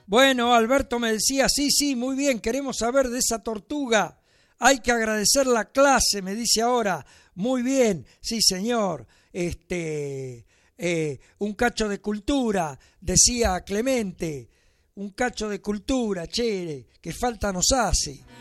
Bueno, Alberto me decía, sí, muy bien, queremos saber de esa tortuga. Hay que agradecer la clase, me dice ahora. Muy bien, sí señor. Un cacho de cultura, decía Clemente. Un cacho de cultura, che, que falta nos hace.